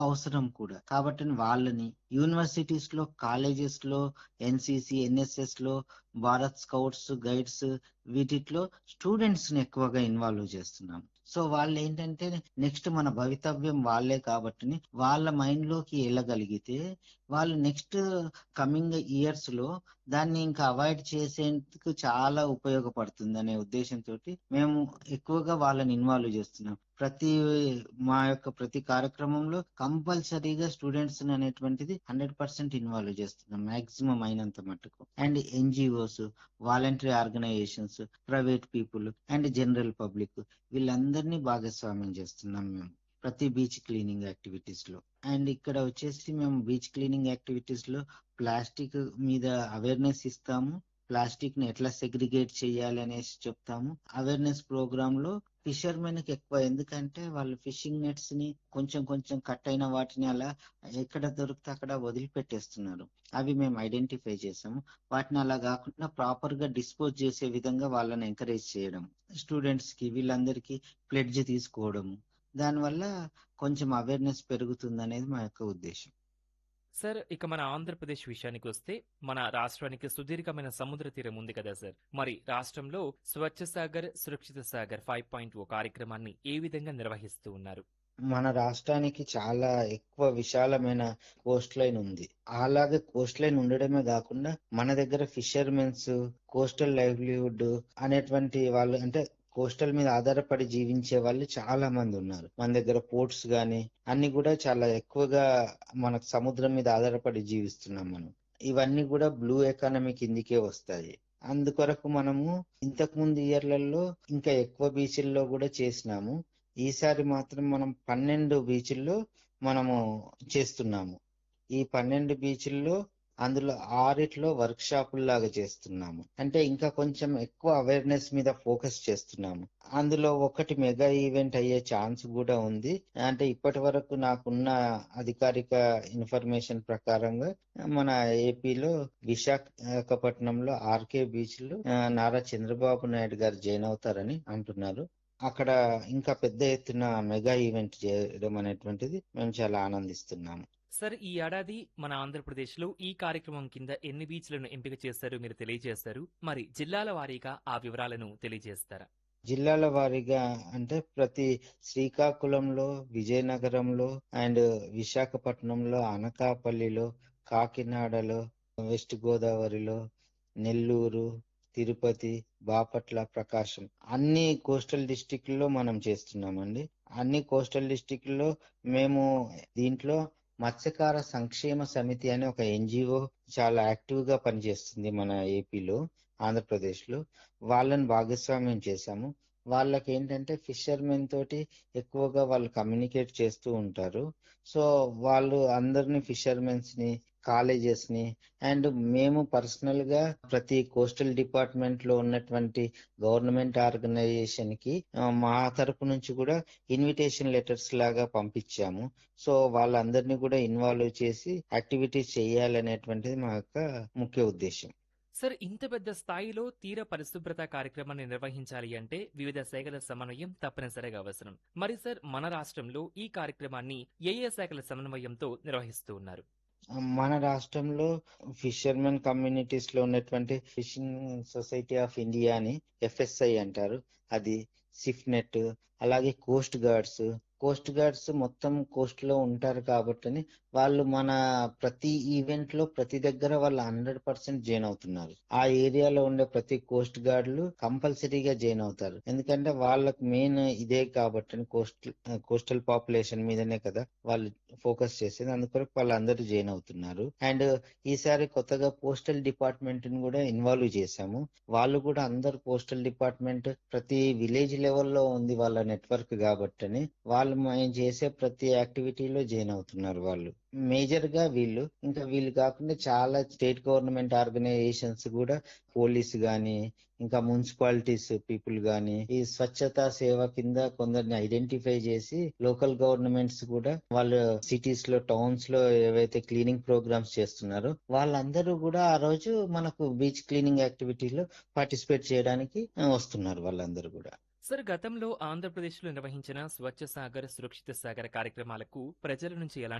అవసరం కూడా. కాబట్టి వాళ్ళని యూనివర్సిటీస్ లో, కాలేజెస్ లో, ఎన్సిసి, ఎన్ఎస్ఎస్ లో, భారత్ స్కౌట్స్, గైడ్స్ వీటిలో స్టూడెంట్స్ ని ఎక్కువగా ఇన్వాల్వ్ చేస్తున్నాం. సో వాళ్ళు ఏంటంటే నెక్స్ట్ మన భవితవ్యం వాళ్ళే కాబట్టి వాళ్ళ మైండ్ లోకి వెళ్ళగలిగితే వాళ్ళు నెక్స్ట్ కమింగ్ ఇయర్స్ లో దాన్ని ఇంకా అవాయిడ్ చేసేందుకు చాలా ఉపయోగపడుతుంది అనే ఉద్దేశంతో మేము ఎక్కువగా వాళ్ళని ఇన్వాల్వ్ చేస్తున్నాం. మా యొక్క ప్రతి కార్యక్రమంలో కంపల్సరీగా స్టూడెంట్స్ అనేటువంటిది 100% ఇన్వాల్వ్ చేస్తున్నాం మాక్సిమం అయినంత మటుకు. And NGOs, voluntary organisations, private people and general public వీళ్ళందరినీ భాగస్వామ్యం చేస్తున్నాం మేము ప్రతి బీచ్ క్లీనింగ్ యాక్టివిటీస్ లో. అండ్ ఇక్కడ వచ్చేసి మేము బీచ్ క్లీనింగ్ యాక్టివిటీస్ లో ప్లాస్టిక్ మీద అవేర్నెస్ ఇస్తాము. ప్లాస్టిక్ ని ఎట్లా సెగ్రిగేట్ చేయాలి అనేసి చెప్తాము. అవేర్నెస్ ప్రోగ్రామ్ లో ఫిషర్మెన్ కి ఎక్కువ, ఎందుకంటే వాళ్ళు ఫిషింగ్ నెట్స్ ని కొంచెం కొంచెం కట్ అయిన వాటిని అలా ఎక్కడ దొరికితే అక్కడ వదిలిపెట్టేస్తున్నారు. అవి మేము ఐడెంటిఫై చేసాము. వాటిని అలా కాకుండా ప్రాపర్ గా డిస్పోజ్ చేసే విధంగా వాళ్ళని ఎంకరేజ్ చేయడం, స్టూడెంట్స్ కి వీళ్ళందరికీ ప్లెడ్జ్ తీసుకోవడము, దానివల్ల కొంచెం అవేర్నెస్ పెరుగుతుంది అనేది మా యొక్క ఉద్దేశం. సార్, ఇక మన ఆంధ్రప్రదేశ్ విషయానికి వస్తే మన రాష్ట్రానికి సుదీర్ఘమైన సముద్ర తీరం ఉంది కదా సార్. మరి రాష్ట్రంలో స్వచ్ఛ సాగర్ సురక్షిత సాగర్ 5.0 కార్యక్రమాన్ని ఏ విధంగా నిర్వహిస్తూ ఉన్నారు? మన రాష్ట్రానికి చాలా ఎక్కువ విశాలమైన కోస్ట్ లైన్ ఉంది. అలాగే కోస్ట్ లైన్ ఉండడమే కాకుండా మన దగ్గర ఫిషర్మెన్స్, కోస్టల్ లైవ్లీహుడ్ అనేటువంటి వాళ్ళు, అంటే కోస్టల్ మీద ఆధారపడి జీవించే వాళ్ళు చాలా మంది ఉన్నారు. మన దగ్గర పోర్ట్స్ గాని అన్ని కూడా చాలా ఎక్కువగా మనకు సముద్రం మీద ఆధారపడి జీవిస్తున్నాం మనం. ఇవన్నీ కూడా బ్లూ ఎకానమీ కిందికే వస్తాయి. అందుకొరకు మనము ఇంతకు ముందు ఇయర్లలో ఇంకా ఎక్కువ బీచ్ల్లో కూడా చేసినాము. ఈసారి మాత్రం మనం 12 బీచ్ల్లో మనము చేస్తున్నాము. ఈ 12 బీచ్ల్లో అందులో 6 వర్క్ షాపుల్లాగా చేస్తున్నాము. అంటే ఇంకా కొంచెం ఎక్కువ అవేర్నెస్ మీద ఫోకస్ చేస్తున్నాము. అందులో ఒకటి మెగా ఈవెంట్ అయ్యే ఛాన్స్ కూడా ఉంది. అంటే ఇప్పటి వరకు నాకున్న అధికారిక ఇన్ఫర్మేషన్ ప్రకారంగా మన ఏపీలో విశాఖపట్నంలో ఆర్కే బీచ్ లో నారా చంద్రబాబు నాయుడు గారు జాయిన్ అవుతారని అంటున్నారు. అక్కడ ఇంకా పెద్ద ఎత్తున మెగా ఈవెంట్ చేయడం అనేటువంటిది మేము చాలా ఆనందిస్తున్నాము. సార్, ఈ ఏడాది మన ఆంధ్రప్రదేశ్లో ఈ కార్యక్రమం కింద ఎన్ని బీచ్లను ఎంపిక చేశారు మీరు తెలియజేశారు. మరి జిల్లాల వారీగా ఆ వివరాలను తెలియజేస్తారా? జిల్లాల వారీగా అంటే ప్రతి శ్రీకాకుళంలో, విజయనగరంలో అండ్ విశాఖపట్నంలో, అనకాపల్లిలో, కాకినాడలో, వెస్ట్ గోదావరిలో, నెల్లూరు, తిరుపతి, బాపట్ల, ప్రకాశం అన్ని కోస్టల్ డిస్టిక్ల్లో మనం చేస్తున్నామండి. అన్ని కోస్టల్ డిస్టిక్ల్లో మేము దీంట్లో మత్స్యకార సంక్షేమ సమితి అనే ఒక ఎన్జిఓ చాలా యాక్టివ్ గా పనిచేస్తుంది మన ఏపీలో, ఆంధ్రప్రదేశ్ లో. వాళ్ళని భాగస్వామ్యం చేశాము. వాళ్ళకి ఏంటంటే ఫిషర్మెన్ తోటి ఎక్కువగా వాళ్ళు కమ్యూనికేట్ చేస్తూ ఉంటారు. సో వాళ్ళు అందరిని, ఫిషర్మెన్స్ ని, కాలేజెస్ ని అండ్ మేము పర్సనల్ గా ప్రతి కోస్టల్ డిపార్ట్మెంట్ లో ఉన్నటువంటి గవర్నమెంట్ ఆర్గనైజేషన్ కి మా తరపు నుంచి కూడా ఇన్విటేషన్ లెటర్స్ లాగా పంపించాము. సో వాళ్ళందరినీ కూడా ఇన్వాల్వ్ చేసి యాక్టివిటీస్ చేయాలనేటువంటిది మా యొక్క ముఖ్య ఉద్దేశం. సార్, ఇంత పెద్ద స్థాయిలో తీర పరిశుభ్రత కార్యక్రమాన్ని నిర్వహించాలి అంటే వివిధ శాఖల సమన్వయం తప్పనిసరిగా అవసరం. మరి సార్, మన రాష్ట్రంలో ఈ కార్యక్రమాన్ని ఏ ఏ శాఖల సమన్వయంతో నిర్వహిస్తూ ఉన్నారు? మన రాష్ట్రంలో ఫిషర్మెన్ కమ్యూనిటీస్ లో ఉన్నటువంటి ఫిషింగ్ సొసైటీ ఆఫ్ ఇండియా అని ఎఫ్ఎస్ఐ అంటారు, అది, సిఫ్నెట్, అలాగే కోస్ట్ గార్డ్స్ మొత్తం కోస్ట్ లో ఉంటారు కాబట్టి వాళ్ళు మన ప్రతి ఈవెంట్ లో ప్రతి దగ్గర వాళ్ళు 100% జాయిన్ అవుతున్నారు. ఆ ఏరియాలో ఉండే ప్రతి కోస్ట్ గార్డులు కంపల్సరీగా జాయిన్ అవుతారు. ఎందుకంటే వాళ్ళకు మెయిన్ ఇదే కాబట్టి కోస్టల్ పాపులేషన్ మీదనే కదా వాళ్ళు ఫోకస్ చేసేది. అందుకొరకు వాళ్ళందరూ జాయిన్ అవుతున్నారు. అండ్ ఈసారి కొత్తగా పోస్టల్ డిపార్ట్మెంట్ ని కూడా ఇన్వాల్వ్ చేశాము. వాళ్ళు కూడా అందరు పోస్టల్ డిపార్ట్మెంట్ ప్రతి విలేజ్ లెవెల్లో ఉంది వాళ్ళ నెట్వర్క్ కాబట్టి వాళ్ళు మేము చేసే ప్రతి యాక్టివిటీలో జాయిన్ అవుతున్నారు. వాళ్ళు మేజర్ గా వీళ్ళు కాకుండా చాలా స్టేట్ గవర్నమెంట్ ఆర్గనైజేషన్స్ కూడా, పోలీస్ గాని ఇంకా మున్సిపాలిటీస్ పీపుల్ గాని ఈ స్వచ్ఛతా సేవ కింద కొందరిని ఐడెంటిఫై చేసి లోకల్ గవర్నమెంట్స్ కూడా వాళ్ళ సిటీస్ లో, టౌన్స్ లో ఏవైతే క్లీనింగ్ ప్రోగ్రామ్స్ చేస్తున్నారో వాళ్ళందరూ కూడా ఆ రోజు మనకు బీచ్ క్లీనింగ్ యాక్టివిటీలో పార్టిసిపేట్ చేయడానికి వస్తున్నారు వాళ్ళందరూ కూడా. సార్, గతంలో ఆంధ్రప్రదేశ్లో నిర్వహించిన స్వచ్ఛ సాగర్, సురక్షిత సాగర్ కార్యక్రమాలకు ప్రజల నుంచి ఎలాంటి